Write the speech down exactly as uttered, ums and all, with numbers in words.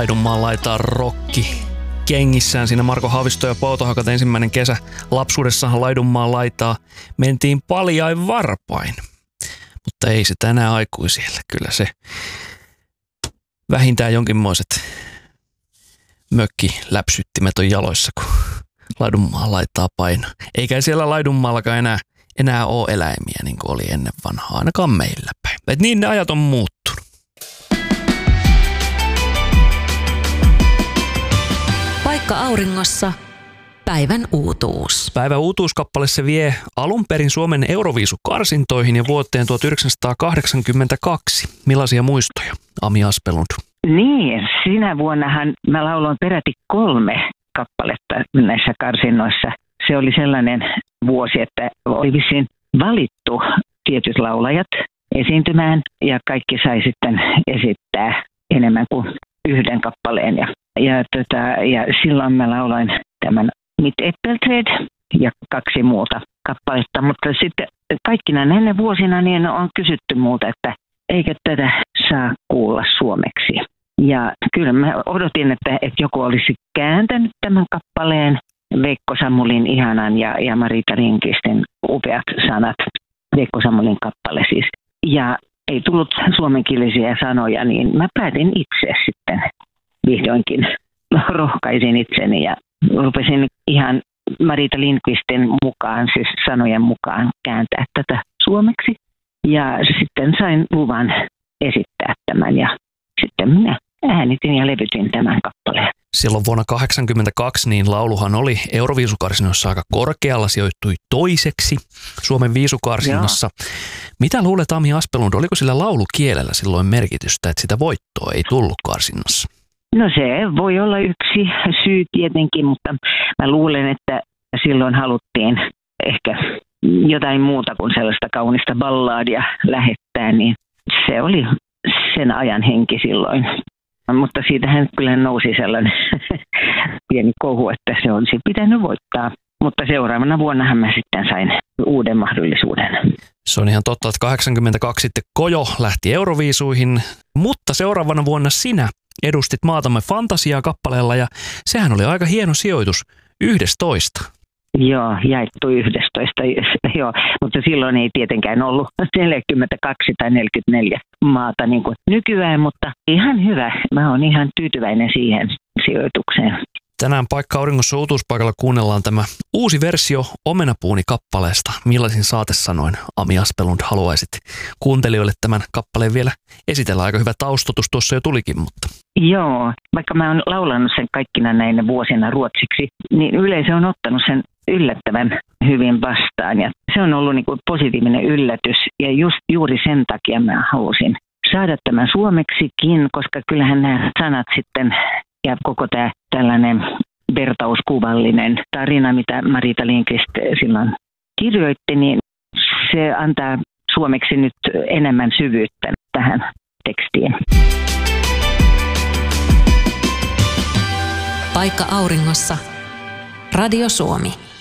Laidunmaan laitaa rokki kengissään siinä Marko Haavisto ja Poutohakat ensimmäinen kesä lapsuudessahan Laidunmaan laitaa mentiin paljain varpain. Mutta ei se tänään aikuisille. Kyllä se vähintään jonkinmoiset mökkiläpsyttimet on jaloissa, kun Laidunmaa laittaa paino. Eikä siellä Laidunmaallakaan enää, enää ole eläimiä niin kuin oli ennen vanhaa, ainakaan meillä päin. Et niin ne ajat on muuttunut. Paikka auringossa. Päivän uutuus. Päivän uutuuskappale se vie alun perin Suomen Euroviisukarsintoihin ja vuoteen tuhatyhdeksänsataakahdeksankymmentäkaksi. Millaisia muistoja, Ami Aspelund? Niin, sinä vuonnahan mä lauloin peräti kolme kappaletta näissä karsinnoissa. Se oli sellainen vuosi, että oli vissiin valittu tietyt laulajat esiintymään ja kaikki sai sitten esittää enemmän kuin yhden kappaleen. Ja, ja, tota, ja silloin mä lauloin tämän Mit Äppelträd ja kaksi muuta kappaletta, mutta sitten kaikkina näinä vuosina niin on kysytty muuta, että eikö tätä saa kuulla suomeksi. Ja kyllä mä odotin, että, että joku olisi kääntänyt tämän kappaleen, Veikko Sammulin ihanan ja, ja Marita Lindqvistin upeat sanat, Veikko Sammulin kappale siis. Ja ei tullut suomenkielisiä sanoja, niin mä päätin itse sitten vihdoinkin, rohkaisin itseni ja rupesin ihan Marita Lindqvistin mukaan, siis sanojen mukaan kääntää tätä suomeksi. Ja sitten sain luvan esittää tämän ja sitten minä äänitin ja levytin tämän kappaleen. Silloin vuonna tuhatyhdeksänsataakahdeksankymmentäkaksi niin lauluhan oli Euroviisukarsinnoissa aika korkealla, sijoittui toiseksi Suomen viisukarsinnassa. Joo. Mitä luulet, Ami Aspelund, oliko sillä laulukielellä silloin merkitystä, että sitä voittoa ei tullut karsinnassa? No se voi olla yksi syy tietenkin, mutta mä luulen, että silloin haluttiin ehkä jotain muuta kuin sellaista kaunista ballaadia lähettää, niin se oli sen ajan henki silloin. Mutta siitähän kyllä nousi sellainen pieni kohu, että se olisi pitänyt voittaa. Mutta seuraavana vuonnahan mä sitten sain uuden mahdollisuuden. Se on ihan totta, että kahdeksankymmentäkaksi sitten Kojo lähti Euroviisuihin, mutta seuraavana vuonna sinä edustit maatamme Fantasiaa kappaleella ja sehän oli aika hieno sijoitus, yksitoista. Joo, jaettu yksitoista, joo, mutta silloin ei tietenkään ollut neljäkymmentäkaksi tai neljäkymmentäneljä maata niin kuin nykyään, mutta ihan hyvä. Mä oon ihan tyytyväinen siihen sijoitukseen. Tänään Paikka auringossa uutuuspaikalla kuunnellaan tämä uusi versio Omenapuuni-kappaleesta. Millaisin saatesanoin, Ami Aspelund, haluaisit kuuntelijoille tämän kappaleen vielä esitellä? Aika hyvä taustotus tuossa jo tulikin, mutta... Joo, vaikka mä oon laulanut sen kaikkina näinä vuosina ruotsiksi, niin yleisö on ottanut sen yllättävän hyvin vastaan. Ja se on ollut niin kuin positiivinen yllätys ja just juuri sen takia mä halusin saada tämän suomeksikin, koska kyllähän nämä sanat sitten... Ja koko tämä tällainen vertauskuvallinen tarina, mitä Marita Lindqvist silloin kirjoitti, niin se antaa suomeksi nyt enemmän syvyyttä tähän tekstiin. Paikka auringossa. Radio Suomi.